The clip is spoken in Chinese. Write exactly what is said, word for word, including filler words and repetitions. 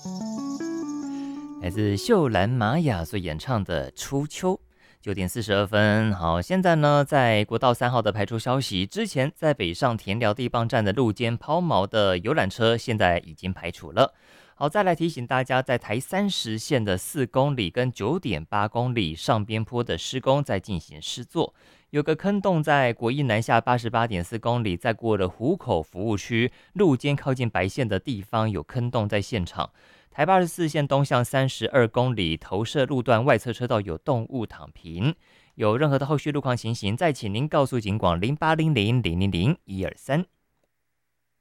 来自秀兰玛雅所演唱的《初秋》。九点四十二分，好，现在呢，在国道三号的排除消息之前，在北上田寮地磅站的路肩抛锚的游览车，现在已经排除了。好，再来提醒大家，在台三十线的四公里跟九点八公里上边坡的施工在进行施作，有个坑洞在国一南下八十八点四公里，在过了湖口服务区路肩靠近白线的地方有坑洞在现场。台八十四线东向三十二公里投射路段外侧车道有动物躺平，有任何的后续路况情形，再请您告诉警广零八零零零零零一二三。